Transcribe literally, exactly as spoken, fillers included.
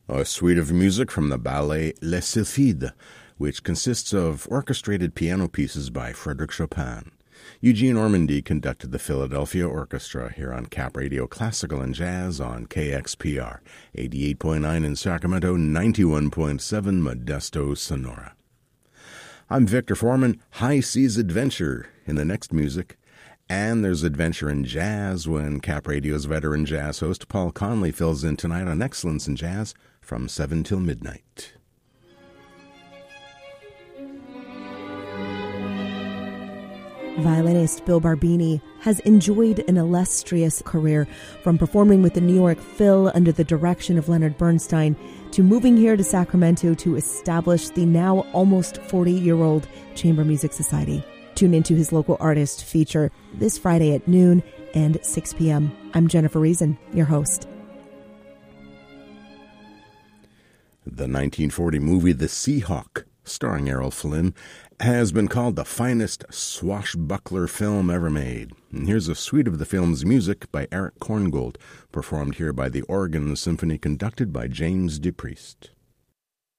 A suite of music from the ballet Les Sylphides, which consists of orchestrated piano pieces by Frédéric Chopin. Eugene Ormandy conducted the Philadelphia Orchestra here on Cap Radio Classical and Jazz on K X P R, eighty-eight point nine in Sacramento, ninety-one point seven Modesto, Sonora. I'm Victor Foreman. High Seas Adventure in the next music. And there's adventure in jazz when Cap Radio's veteran jazz host Paul Conley fills in tonight on Excellence in Jazz from seven till midnight. Violinist Bill Barbini has enjoyed an illustrious career, from performing with the New York Phil under the direction of Leonard Bernstein to moving here to Sacramento to establish the now almost forty-year-old Chamber Music Society. Tune into his local artist feature this Friday at noon and six p.m. I'm Jennifer Reason, your host. The nineteen forty movie The Seahawk, starring Errol Flynn, has been called the finest swashbuckler film ever made. And here's a suite of the film's music by Eric Korngold, performed here by the Oregon Symphony, conducted by James DePriest.